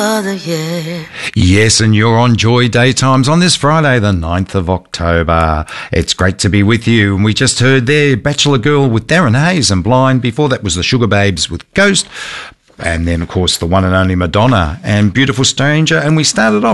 Yes, and you're on Joy Daytimes on this Friday, the 9th of October. It's great to be with you. And we just heard there Bachelor Girl with Darren Hayes and Blind. Before that was the Sugar Babes with Ghost. And then, of course, the one and only Madonna and Beautiful Stranger. And we started off